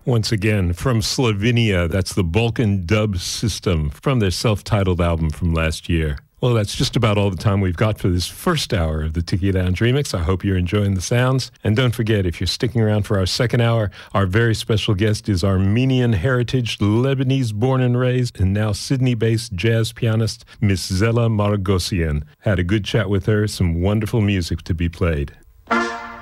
once again from Slovenia. That's the Balkan Dub System from their self-titled album from last year. Well, that's just about all the time we've got for this first hour of the Tiki Lounge Remix. I hope you're enjoying the sounds. And don't forget, if you're sticking around for our second hour, our very special guest is Armenian heritage, Lebanese born and raised, and now Sydney-based jazz pianist, Miss Zella Margosian. Had a good chat with her, some wonderful music to be played.